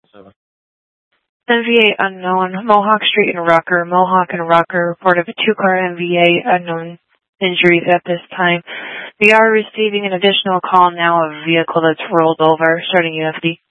NVA unknown. Mohawk Street and Rucker. Mohawk and Rucker reported a 2-car NVA unknown injuries at this time. We are receiving an additional call now of a vehicle that's rolled over, starting UFD.